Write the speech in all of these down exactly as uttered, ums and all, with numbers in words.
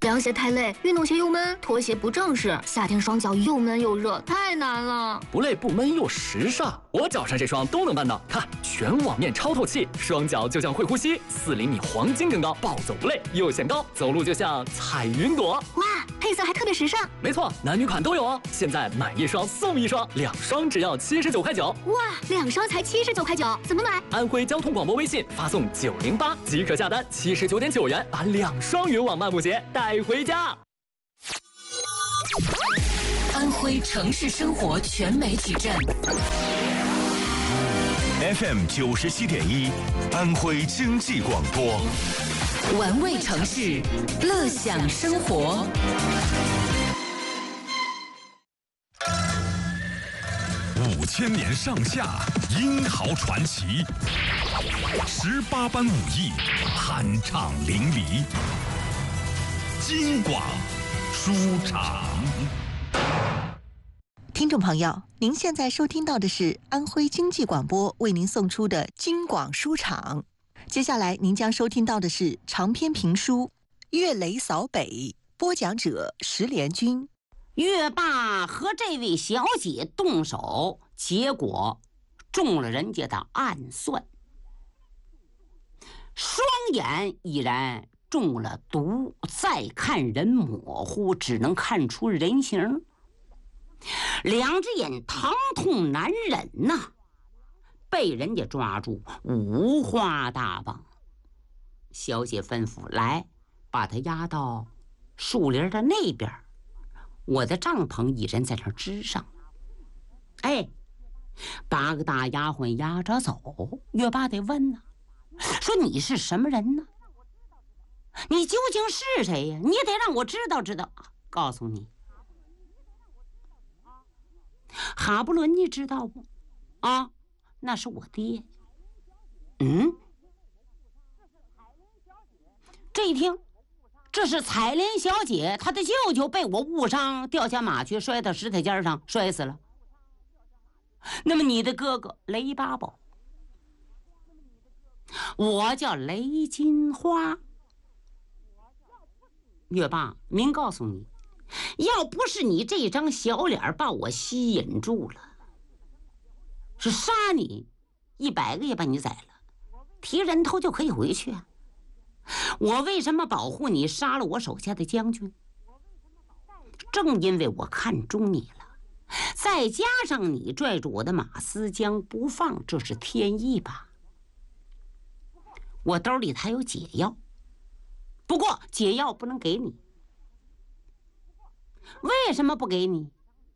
凉鞋太累，运动鞋又闷，拖鞋不正式，夏天双脚又闷又热，太难了。 不累不闷又时尚，我脚上这双都能办到。看，全网面超透气，双脚就像会呼吸，四厘米黄金更高，暴走不累又显高，走路就像彩云朵。 哇，配色还特别时尚。 没错，男女款都有哦。现在买一双送一双，两双只要七十九块九。 哇，两双才七十九块九，怎么买？ 安徽交通广播微信发送九零八即可下单，七十九点九元把两双云网漫步鞋带回家。 安徽城市生活全媒体站 F M 九十七点一，安徽经济广播， 玩味城市，乐享生活。 五千年上下，英豪传奇；十八般武艺，酣畅淋漓。京广书场。 听众朋友，您现在收听到的是安徽经济广播为您送出的京广书场。接下来您将收听到的是长篇评书《岳雷扫北》，播讲者石连军。 岳爸和这位小姐动手，结果中了人家的暗算，双眼已然中了毒，再看人模糊，只能看出人形。两只眼疼痛难忍呐、啊，被人家抓住，五花大绑。小姐吩咐来，把他押到树林的那边，我的帐篷已然在那支上。哎，八个大丫鬟押着走，岳爸得问呢、啊，说你是什么人呢？你究竟是谁呀？你得让我知道知道。告诉你，哈布伦你知道不？啊，那是我爹。嗯，这一听，这是彩莲小姐，她的舅舅被我误伤，掉下马去，摔到石台尖上，摔死了。那么你的哥哥雷八宝，我叫雷金花。岳爸，明告诉你，要不是你这张小脸把我吸引住了，是杀你一百个也把你宰了，提人头就可以回去啊。我为什么保护你，杀了我手下的将军？正因为我看中你了，再加上你拽住我的马思江不放，这是天意吧？我兜里还有解药，不过解药不能给你。为什么不给你？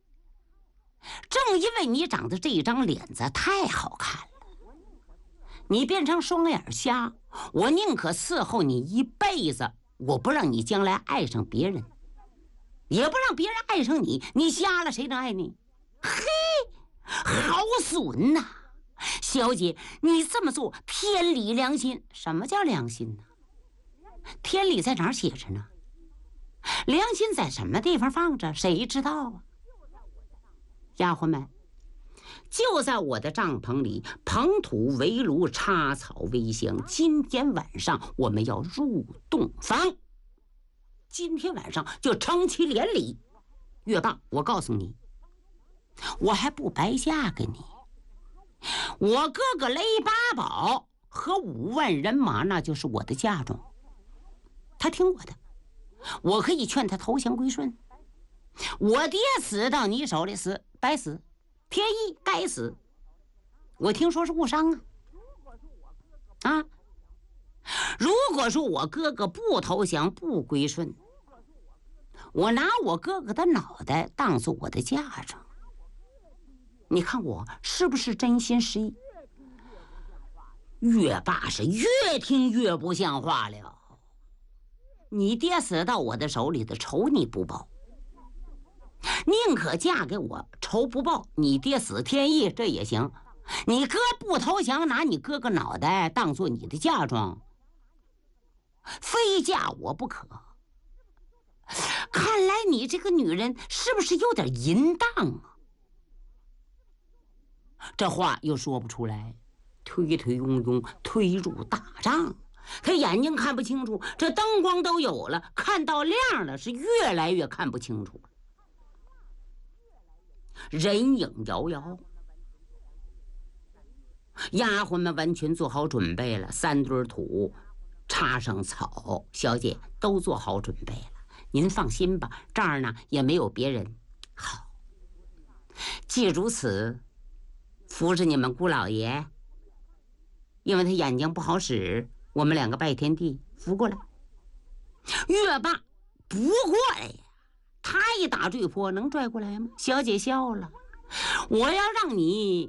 正因为你长得这张脸子太好看了，你变成双眼瞎，我宁可伺候你一辈子，我不让你将来爱上别人，也不让别人爱上你。你瞎了谁能爱你？嘿，好损呐、啊！小姐，你这么做天理良心。什么叫良心呢？天理在哪儿写着呢？良心在什么地方放着？谁知道啊？丫鬟们，就在我的帐篷里，捧土围炉，插草为香。今天晚上我们要入洞房，今天晚上就成其连理。岳爸，我告诉你，我还不白嫁给你。我哥哥雷八宝和五万人马，那就是我的嫁妆，他听我的，我可以劝他投降归顺。我爹死到你手里死白死，天意该死。我听说是误伤啊啊！如果说我哥哥不投降不归顺，我拿我哥哥的脑袋当做我的嫁妆，你看我是不是真心实意？岳爸是越听越不像话了。你爹死到我的手里的仇你不报，宁可嫁给我，仇不报。你爹死天意这也行，你哥不投降，拿你哥哥脑袋当做你的嫁妆，非嫁我不可。看来你这个女人是不是有点淫荡啊？这话又说不出来，推推拥拥推入大帐， 他眼睛看不清楚，这灯光都有了，看到亮了，是越来越看不清楚了。人影摇摇，丫鬟们完全做好准备了，三堆土，插上草，小姐都做好准备了。您放心吧，这儿呢也没有别人。好，既如此，扶着你们姑老爷，因为他眼睛不好使，我们两个拜天地扶过来。月霸不过来呀，他一打坠坡能拽过来吗？小姐笑了，我要让你